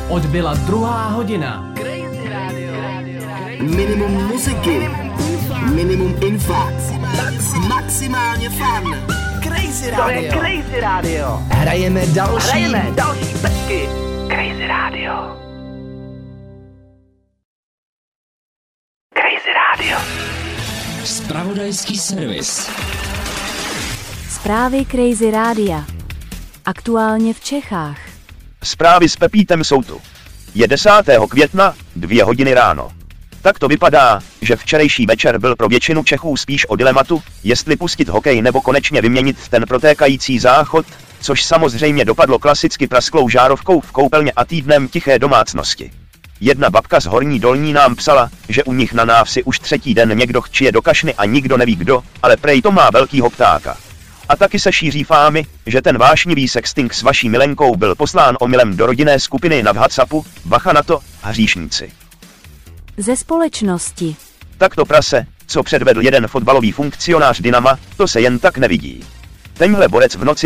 Odbyla 2. hodina. Minimum muziky, minimum info, maximálně fun. Crazy Radio. To je Crazy Radio. Hrajeme další pecky. Crazy Radio. Crazy Radio. Zpravodajský servis. Zprávy Crazy Rádia. Aktuálně v Čechách. Zprávy s Pepítem jsou tu. Je 10. května, 2 hodiny ráno. Tak to vypadá, že včerejší večer byl pro většinu Čechů spíš o dilematu, jestli pustit hokej nebo konečně vyměnit ten protékající záchod, což samozřejmě dopadlo klasicky prasklou žárovkou v koupelně a týdnem tiché domácnosti. Jedna babka z Horní Dolní nám psala, že u nich na návsi už 3. den někdo chčije do kašny a nikdo neví kdo, ale prej to má velkýho ptáka. A taky se šíří fámy, že ten vášnivý sexting s vaší milenkou byl poslán omylem do rodinné skupiny na WhatsAppu, bacha na to, hříšníci. Ze společnosti. Tak to prase, co předvedl jeden fotbalový funkcionář Dynama, to se jen tak nevidí. Tenhle borec v noci